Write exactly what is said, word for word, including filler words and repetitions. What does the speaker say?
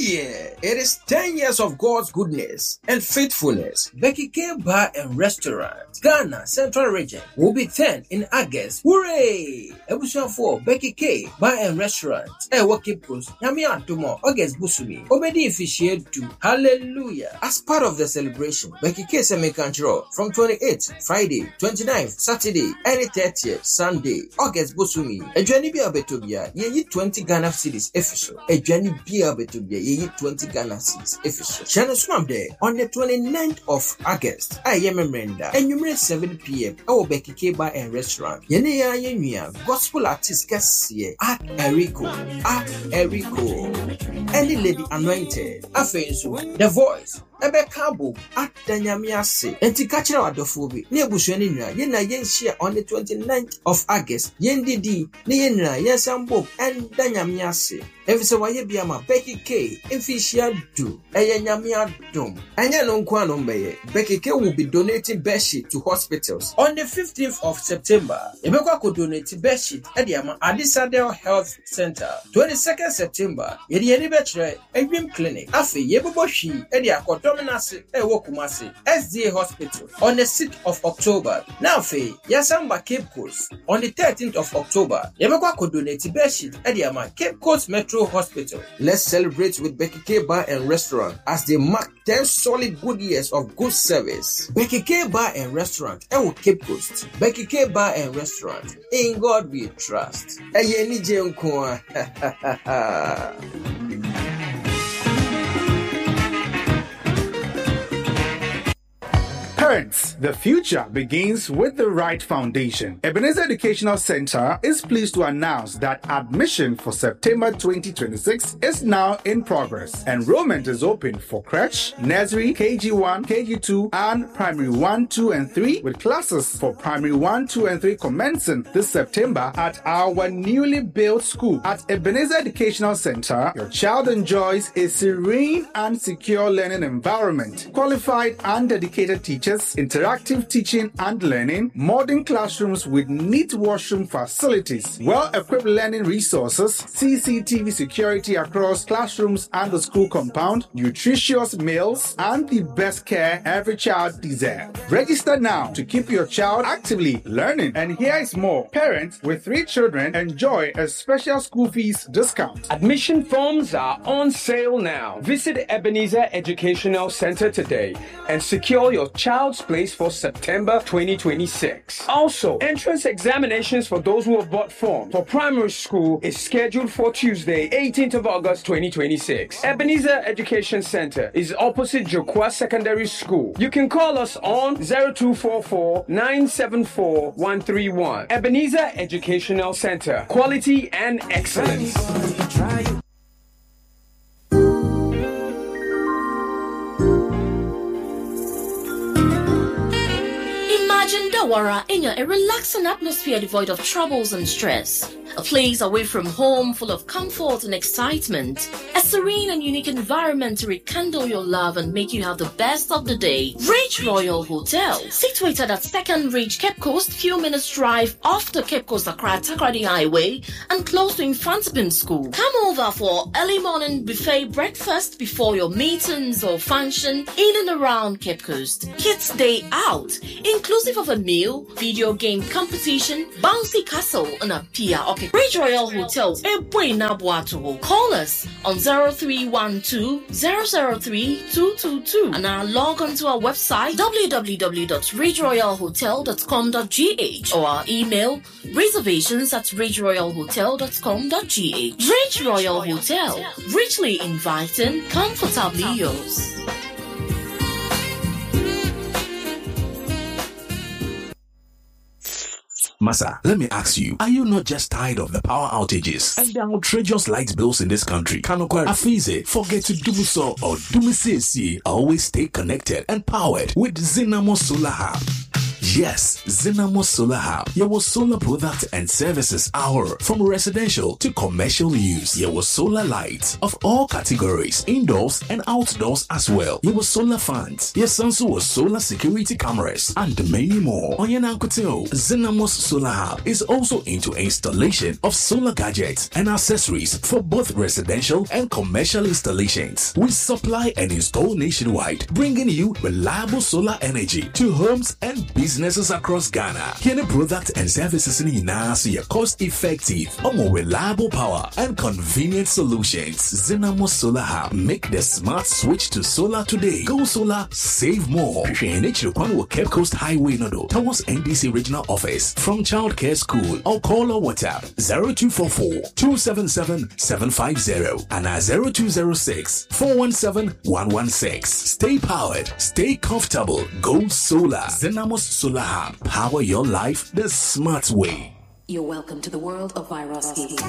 year. It is ten years of God's goodness and faithfulness. Becky K Bar and Restaurant, Ghana Central Region, will be ten in August. Hooray! Ebusian for Becky K Bar and Restaurant. Eh, what keep close? Yami Antomo, August Busumi. Obedi officiate to Hallelujah. As part of the celebration, Becky K Semikanchro from twenty-eighth Friday, twenty-ninth Saturday, and thirtieth Sunday, August Busumi. Ejwani Bia Betobia, ye twenty Ghana cedis official. Ejwani Bia Betobia, ye twenty Ghana cedis official. Channel Swam Day on the twenty-ninth of August. I am a Brenda. And you seven p.m. Our Becky K Bar and Restaurant. Yene ya yenyua gospel artist Cassie at Erico at Erico. Any lady anointed. Afenso the voice. Ebe Kabo at Danyamiase. Enti kachira wadofobi. Ni ebusuani nwa. Yena yen share on the twenty-ninth of August. Yen didi. Ni yen nwa yen sambo. And Danyamiase. Efise waye biyama Becky K. Efisia do. Eye nyamia dum. Anya nonkwa nombeye. Becky K will be donating bedsheet to hospitals. On the fifteenth of September, Ebekwa ko donate bedsheet at the Adisadel Health Center. twenty-second September, yedi yedi betre Ebim Clinic. Afi yebobo shi at the Akotominasi Ewokumasi S D A Hospital. On the sixth of October, now fe Yasamba Cape Coast. On the thirteenth of October, Ebekwa ko donate bedsheet at the Cape Coast Metro Hospital. Let's celebrate with Becky K Bar and Restaurant as they mark ten solid good years of good service. Becky K Bar and Restaurant, Ewo Cape Coast. Becky K Bar and Restaurant, in God we trust. Eye ni je nko. Parents, the future begins with the right foundation. Ebenezer Educational Center is pleased to announce that admission for September twenty twenty-six is now in progress. Enrollment is open for crèche, nursery, K G one, K G two, and primary one, two, and three, with classes for primary one, two, and three commencing this September at our newly built school. At Ebenezer Educational Center, your child enjoys a serene and secure learning environment, qualified and dedicated teachers, interactive teaching and learning, modern classrooms with neat washroom facilities, well-equipped learning resources, C C T V security across classrooms and the school compound, nutritious meals, and the best care every child deserves. Register now to keep your child actively learning. And here is more. Parents with three children enjoy a special school fees discount. Admission forms are on sale now. Visit Ebenezer Educational Center today and secure your child's place for September twenty twenty-six. Also, entrance examinations for those who have bought form for primary school is scheduled for Tuesday, eighteenth of August twenty twenty-six. Ebenezer Education Center is opposite Jokwa Secondary School. You can call us on zero two four four, nine seven four, one three one. Ebenezer Educational Center. Quality and excellence. Imagine Dawara in a relaxing atmosphere devoid of troubles and stress. A place away from home full of comfort and excitement. A serene and unique environment to rekindle your love and make you have the best of the day. Ridge Royal Hotel. Situated at Second Ridge, Cape Coast, few minutes drive off the Cape Coast Accra Takoradi Highway and close to Infantipim School. Come over for early morning buffet breakfast before your meetings or function in and around Cape Coast. Kids Day Out, inclusive of a meal, video game competition, bouncy castle, and a pier. Ridge Royal Hotel, call us on zero three one two, zero zero three, two two two and now log on to our website w w w dot ridge royal hotel dot com dot g h or our email reservations at ridge royal hotel dot com dot g h. Ridge Royal Hotel, richly inviting, comfortably yours. Massa, let me ask you, are you not just tired of the power outages and the outrageous light bills in this country? Kanokwa Afize, forget to do so or do me say, always stay connected and powered with Zinamo Solar Hub. Yes, Zenamos Solar Hub. Your solar product and services are from residential to commercial use. Your solar lights of all categories, indoors and outdoors as well. Your solar fans. Yes, also solar security cameras and many more. On your Nankuteo, Zenamos Solar Hub is also into installation of solar gadgets and accessories for both residential and commercial installations. We supply and install nationwide, bringing you reliable solar energy to homes and businesses across Ghana. Any product and services in Inasi are cost effective, or more reliable power and convenient solutions. Zenamos Solar Hub. Make the smart switch to solar today. Go solar, save more. N H Rukwan Cape Coast Highway Nodo towards N D C Regional Office from Childcare School, or call or WhatsApp zero two four four, two seven seven, seven five zero and at zero two zero six, four one seven, one one six. Stay powered, stay comfortable. Go solar. Zenamos Solar Hub. Power your life the smart way. You're welcome to the world of Viroski.